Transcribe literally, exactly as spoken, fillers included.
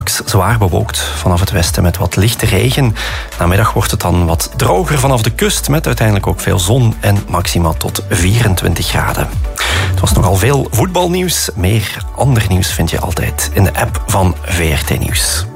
Zwaar bewolkt vanaf het westen met wat lichte regen. Namiddag wordt het dan wat droger vanaf de kust met uiteindelijk ook veel zon en maximaal tot vierentwintig graden. Het was nogal veel voetbalnieuws. Meer ander nieuws vind je altijd in de app van V R T Nieuws.